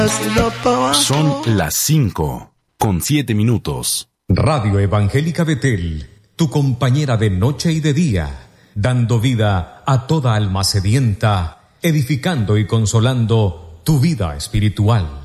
Son las 5:07. Radio Evangélica Betel, tu compañera de noche y de día, dando vida a toda alma sedienta, edificando y consolando tu vida espiritual.